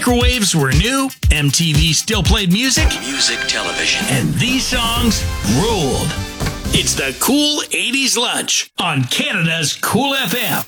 microwaves were new, MTV still played music, television, and these songs ruled. It's the Cool 80s Lunch on Canada's Cool FM.